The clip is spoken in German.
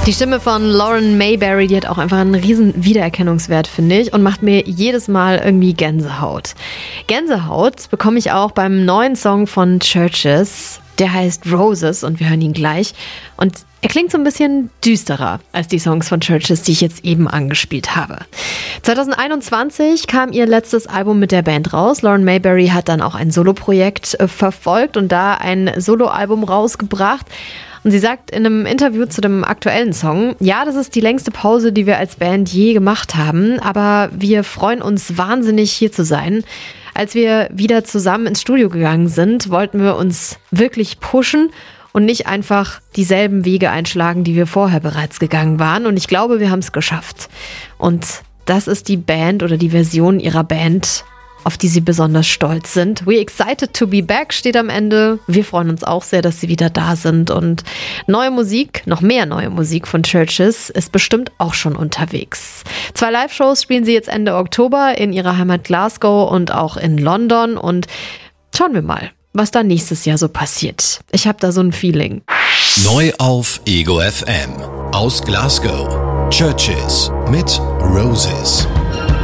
Die Stimme von Lauren Mayberry, die hat auch einfach einen riesen Wiedererkennungswert, finde ich, und macht mir jedes Mal irgendwie Gänsehaut. Gänsehaut bekomme ich auch beim neuen Song von Chvrches. Der heißt Roses und wir hören ihn gleich. Und er klingt so ein bisschen düsterer als die Songs von Chvrches, die ich jetzt eben angespielt habe. 2021 kam ihr letztes Album mit der Band raus. Lauren Mayberry hat dann auch ein Soloprojekt verfolgt und da ein Soloalbum rausgebracht. Und sie sagt in einem Interview zu dem aktuellen Song, ja, das ist die längste Pause, die wir als Band je gemacht haben, aber wir freuen uns wahnsinnig, hier zu sein. Als wir wieder zusammen ins Studio gegangen sind, wollten wir uns wirklich pushen und nicht einfach dieselben Wege einschlagen, die wir vorher bereits gegangen waren. Und ich glaube, wir haben es geschafft. Und das ist die Band oder die Version ihrer Band, auf die sie besonders stolz sind. We're excited to be back steht am Ende. Wir freuen uns auch sehr, dass sie wieder da sind. Und neue Musik, noch mehr neue Musik von Chvrches ist bestimmt auch schon unterwegs. 2 Live-Shows spielen sie jetzt Ende Oktober in ihrer Heimat Glasgow und auch in London. Und schauen wir mal, was da nächstes Jahr so passiert. Ich habe da so ein Feeling. Neu auf Ego FM. Aus Glasgow. Chvrches mit Roses.